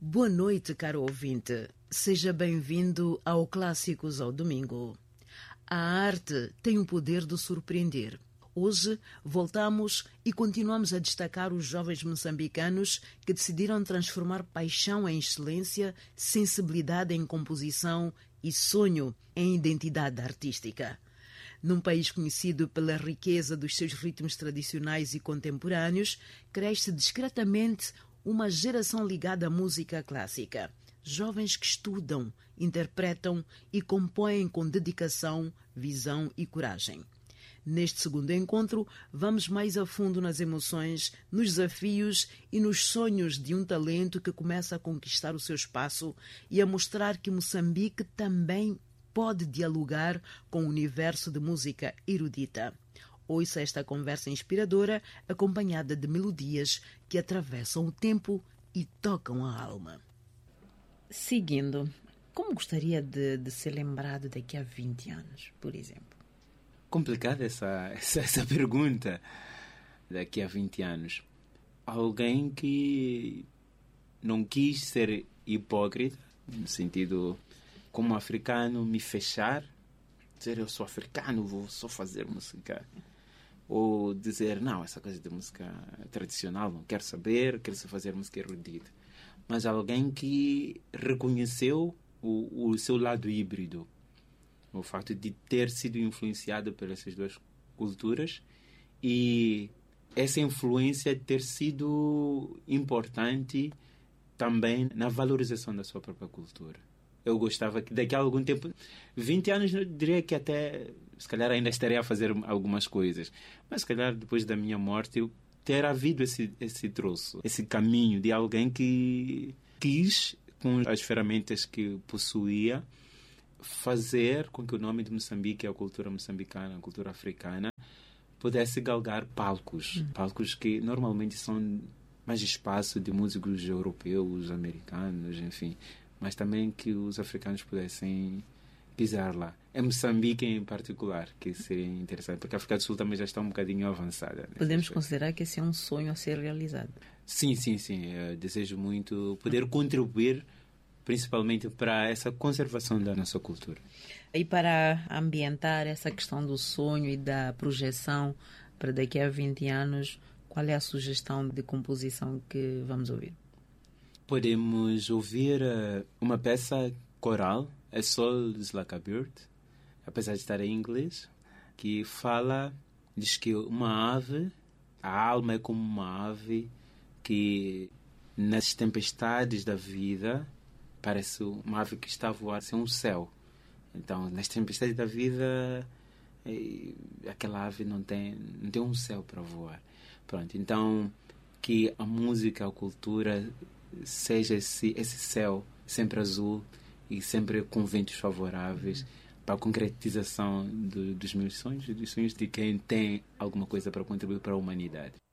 Boa noite, caro ouvinte. Seja bem-vindo ao Clássicos ao Domingo. A arte tem o poder de surpreender. Hoje voltamos e continuamos a destacar os jovens moçambicanos que decidiram transformar paixão em excelência, sensibilidade em composição e sonho em identidade artística. Num país conhecido pela riqueza dos seus ritmos tradicionais e contemporâneos, cresce discretamente uma geração ligada à música clássica. Jovens que estudam, interpretam e compõem com dedicação, visão e coragem. Neste segundo encontro, vamos mais a fundo nas emoções, nos desafios e nos sonhos de um talento que começa a conquistar o seu espaço e a mostrar que Moçambique também pode dialogar com o universo de música erudita. Ouça esta conversa inspiradora, acompanhada de melodias que atravessam o tempo e tocam a alma. Seguindo, como gostaria de ser lembrado daqui a 20 anos, por exemplo? Complicada essa pergunta. Daqui a 20 anos. Alguém que não quis ser hipócrita, no sentido, como africano, me fechar, dizer eu sou africano, vou só fazer música. Ou dizer, não, essa coisa de música tradicional, não quero saber, quero só fazer música erudita. Mas alguém que reconheceu o seu lado híbrido. O facto de ter sido influenciado por essas duas culturas e essa influência ter sido importante também na valorização da sua própria cultura. Eu gostava que daqui a algum tempo, 20 anos, eu diria que até, se calhar ainda estaria a fazer algumas coisas, mas se calhar depois da minha morte eu ter havido esse troço, esse caminho de alguém que quis, com as ferramentas que possuía, fazer com que o nome de Moçambique, a cultura moçambicana, a cultura africana, pudesse galgar palcos. Palcos que normalmente são mais espaço de músicos europeus, americanos, enfim. Mas também que os africanos pudessem pisar lá. É Moçambique em particular que seria interessante, porque a África do Sul também já está um bocadinho avançada. Podemos considerar que esse é um sonho a ser realizado? Sim. Eu desejo muito poder contribuir principalmente para essa conservação da nossa cultura. E para ambientar essa questão do sonho e da projeção para daqui a 20 anos, qual é a sugestão de composição que vamos ouvir? Podemos ouvir uma peça coral, A Soul is Like a Bird, apesar de estar em inglês, que diz que uma ave, a alma é como uma ave que nas tempestades da vida parece uma ave que está a voar sem um céu. Então, nas tempestades da vida, aquela ave não tem um céu para voar. Pronto, então, que a música, a cultura seja esse céu sempre azul e sempre com ventos favoráveis para a concretização dos meus sonhos e dos sonhos de quem tem alguma coisa para contribuir para a humanidade.